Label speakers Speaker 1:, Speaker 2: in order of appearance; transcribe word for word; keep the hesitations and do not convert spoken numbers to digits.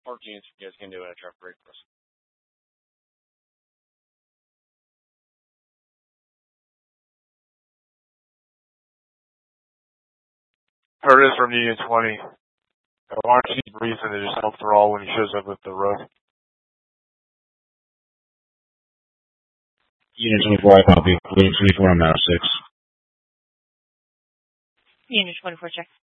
Speaker 1: Or units, you guys can do a truck break for us.
Speaker 2: Curtis from Union twenty. Uh, why don't you keep briefing and just help Thrall when he shows up with the road?
Speaker 3: Unit twenty-four, I copy. Unit twenty-four, I'm out of six.
Speaker 4: Unit twenty-four, check.